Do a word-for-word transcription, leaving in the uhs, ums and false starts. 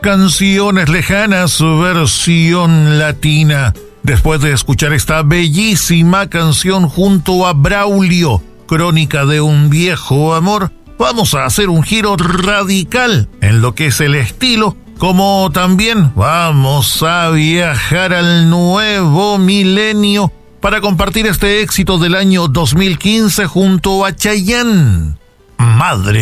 Canciones lejanas, versión latina. Después de escuchar esta bellísima canción junto a Braulio, Crónica de un viejo amor, vamos a hacer un giro radical en lo que es el estilo, como también vamos a viajar al nuevo milenio para compartir este éxito del año dos mil quince junto a Chayanne. Madre